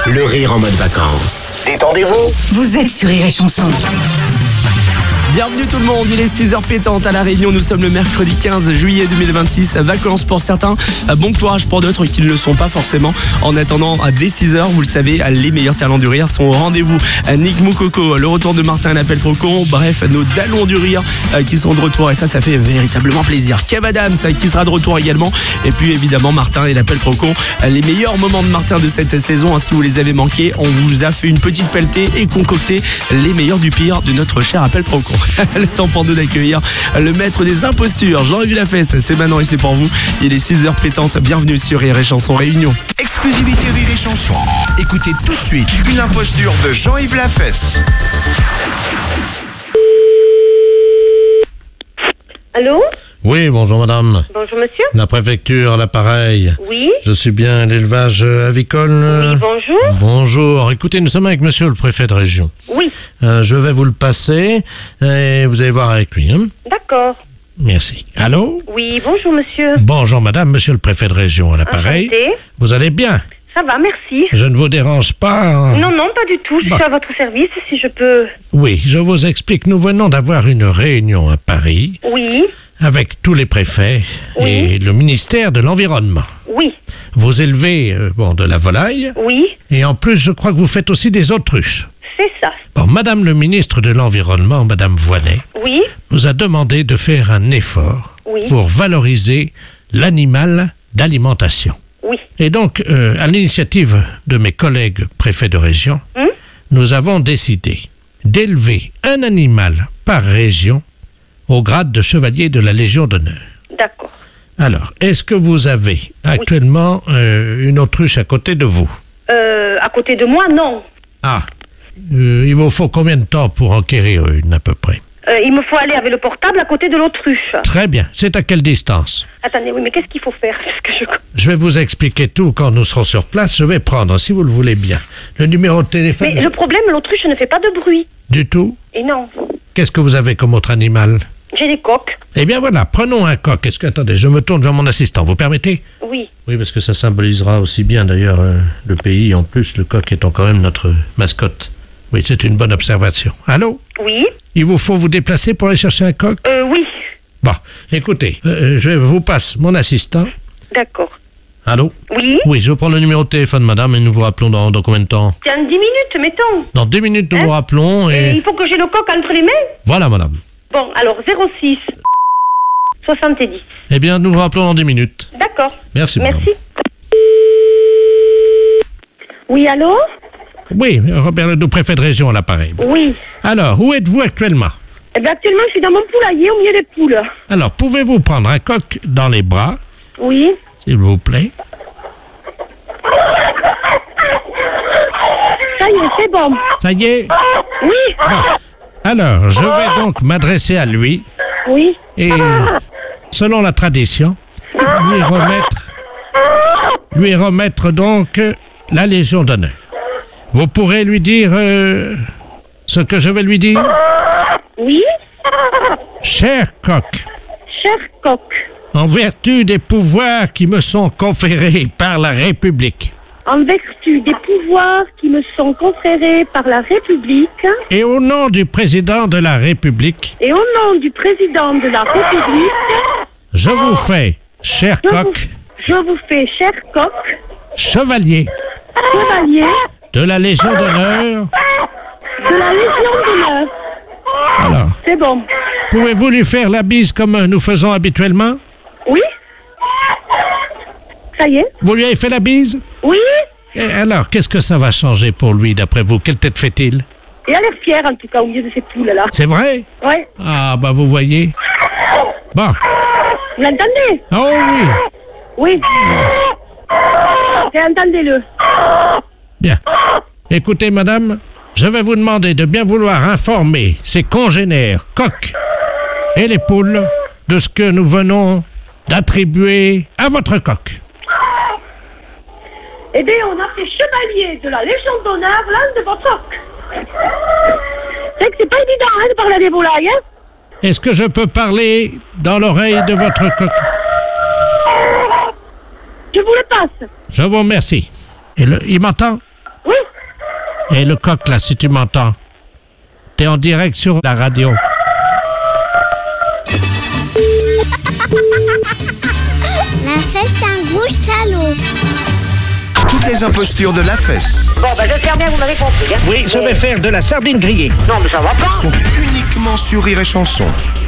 le rire en mode vacances. Détendez-vous. Vous êtes sur Rire et Chanson. Bienvenue tout le monde, il est 6h pétantes à La Réunion, nous sommes le mercredi 15 juillet 2026, vacances pour certains, bon courage pour d'autres qui ne le sont pas forcément. En attendant, dès 6h, vous le savez, les meilleurs talents du rire sont au rendez-vous. Nick Moukoko, le retour de Martin l'appel trop con, bref, nos Dallons du rire qui sont de retour et ça fait véritablement plaisir. Kev Adams qui sera de retour également et puis évidemment Martin et l'appel trop con, les meilleurs moments de Martin de cette saison, si vous les avez manqués, on vous a fait une petite pelletée et concocté les meilleurs du pire de notre cher appel trop con. Le temps pour nous d'accueillir le maître des impostures, Jean-Yves Lafesse, c'est maintenant et c'est pour vous. Il est 6h pétantes, bienvenue sur Rire et Chanson Réunion. Exclusivité Rire et Chanson. Écoutez tout de suite une imposture de Jean-Yves Lafesse. Allô? Oui, bonjour madame. Bonjour monsieur. La préfecture, l'appareil. Oui. Je suis bien à l'élevage avicole. Oui, bonjour. Bonjour. Écoutez, nous sommes avec monsieur le préfet de région. Oui. Je vais vous le passer et vous allez voir avec lui. Hein? D'accord. Merci. Allô? Oui, bonjour monsieur. Bonjour madame, monsieur le préfet de région à l'appareil. Enchanté. Vous allez bien? Ça va, merci. Je ne vous dérange pas? Hein? Non, pas du tout. Je suis à votre service, si je peux... Oui, je vous explique. Nous venons d'avoir une réunion à Paris. Oui. Avec tous les préfets et le ministère de l'Environnement. Oui. Vous élevez de la volaille. Oui. Et en plus, je crois que vous faites aussi des autruches. C'est ça. Bon, madame le ministre de l'Environnement, madame Voynet, Oui. nous a demandé de faire un effort pour valoriser l'animal d'alimentation. Oui. Et donc, à l'initiative de mes collègues préfets de région, nous avons décidé d'élever un animal par région au grade de chevalier de la Légion d'honneur. D'accord. Alors, est-ce que vous avez actuellement une autruche à côté de vous? À côté de moi, non. Ah, il vous faut combien de temps pour enquérir une à peu près? Il me faut aller avec le portable à côté de l'autruche. Très bien. C'est à quelle distance? Attendez, oui, mais qu'est-ce qu'il faut faire? Parce que je vais vous expliquer tout quand nous serons sur place. Je vais prendre, si vous le voulez bien, le numéro de téléphone. Mais le problème, l'autruche ne fait pas de bruit. Du tout? Et non. Qu'est-ce que vous avez comme autre animal? J'ai des coqs. Eh bien voilà, prenons un coq. Attendez, je me tourne vers mon assistant, vous permettez? Oui. Oui, parce que ça symbolisera aussi bien d'ailleurs le pays. En plus, le coq étant quand même notre mascotte. Oui, c'est une bonne observation. Allô? Oui. Il vous faut vous déplacer pour aller chercher un coq? Oui. Bon, écoutez, je vous passe mon assistant. D'accord. Allô? Oui. Oui, je prends le numéro de téléphone, madame, et nous vous rappelons dans combien de temps? Tiens, 10 minutes, mettons. Dans 10 minutes, nous vous rappelons et... Il faut que j'ai le coq entre les mains? Voilà, madame. Bon, alors 06 70. Eh bien, nous vous rappelons dans 10 minutes. D'accord. Merci, madame. Merci. Oui, allô? Oui, Robert Ledoux, préfet de région à l'appareil. Oui. Alors, où êtes-vous actuellement? Eh bien, actuellement, je suis dans mon poulailler au milieu des poules. Alors, pouvez-vous prendre un coq dans les bras? Oui. S'il vous plaît. Ça y est, c'est bon. Ça y est? Oui. Bon. Alors, je vais donc m'adresser à lui. Oui. Et, selon la tradition, lui remettre donc la Légion d'honneur. Vous pourrez lui dire ce que je vais lui dire? Oui. Cher coq. Cher coq. En vertu des pouvoirs qui me sont conférés par la République. En vertu des pouvoirs qui me sont conférés par la République. Et au nom du président de la République. Et au nom du président de la République. Je vous fais, cher coq. Je vous fais, cher coq. Chevalier. Chevalier. De la Légion d'honneur. De la Légion d'honneur. Alors. C'est bon. Pouvez-vous lui faire la bise comme nous faisons habituellement? Oui. Ça y est. Vous lui avez fait la bise? Oui. Et alors, qu'est-ce que ça va changer pour lui, d'après vous? Quelle tête fait-il? Il a l'air fier, en tout cas, au milieu de ces poules-là. C'est vrai? Oui. Ah, bah vous voyez. Bon. Vous l'entendez? Oh oui. Oui. Et entendez-le. Bien. Écoutez, madame, je vais vous demander de bien vouloir informer ses congénères coqs et les poules de ce que nous venons d'attribuer à votre coq. Eh bien, on a fait chevalier de la Légion d'honneur l'un de votre coq. C'est que c'est pas évident de parler à des volailles, hein? Est-ce que je peux parler dans l'oreille de votre coq? Je vous le passe. Je vous remercie. Il m'entend? Oui. Et le coq, là, si tu m'entends. T'es en direct sur la radio. La fesse, c'est un gros salaud. Toutes les impostures de la fesse Bon, ben j'espère bien que vous m'avez compris. Hein. Oui, je vais faire de la sardine grillée. Non, mais ça va pas. sont uniquement sur Rire et Chanson.